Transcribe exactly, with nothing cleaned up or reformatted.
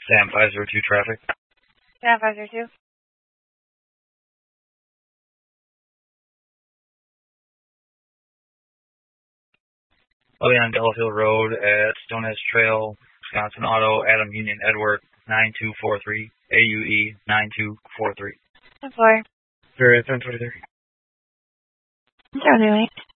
Sam five zero two traffic. Sam five zero two. I'll be on Delafield Road at Stonehenge Trail, Wisconsin Auto, Adam Union Edward, nine two four three, A U E nine two four three. ten four. Very ten forty-three. seven eight.